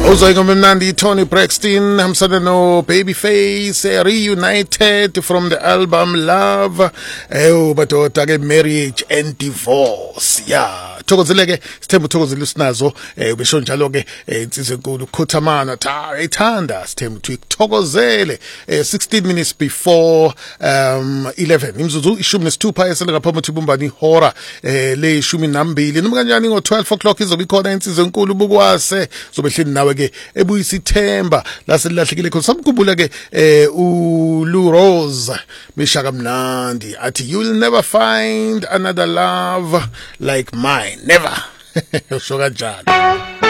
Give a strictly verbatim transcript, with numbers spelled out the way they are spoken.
Uzayingoma mnandi Tony Braxton hamsana no Babyface uh, reunited from the album Love eh badoda ke Marriage and Divorce yeah thokozeleke sithemba uthokozile usinazo eh ubesho njalo ke insizwe enkulu Khothamana tha ethanda sithemba ukuthi ikuthokozele eh, sixteen minutes before um eleven imzuzu ishumi nesithupha esele ngaphambi kokuthi bumbani ihora eh le ishumi nambili noma kanjani ngo twelve o'clock izobe ikhona insizwe enkulu bukwase zobe hlini nawe ke ebuyisa ithemba laselilahlekile khona samkhumbula ke eh u Lou Rose mishaka mnandi athi you'll never find another love like mine never usho kanjalo.